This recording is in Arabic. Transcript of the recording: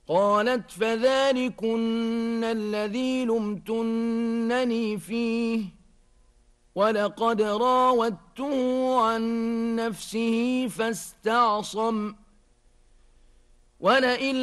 قالت فذلكن الذي لمتنني فيه ولقد راودته عن نفسه فاستعصم ولئن